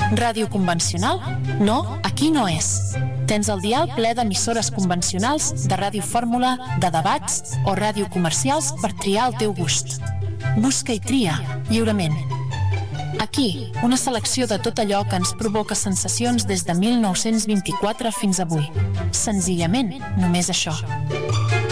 Ràdio convencional? No, aquí no és. Tens el dial ple d'emissores convencionals, de ràdio fórmula, de debats o ràdio comercials per triar el teu gust. Busca i tria, lliurement. Aquí, una selecció de tot allò que ens provoca sensacions des de 1924 fins avui. Senzillament, només això.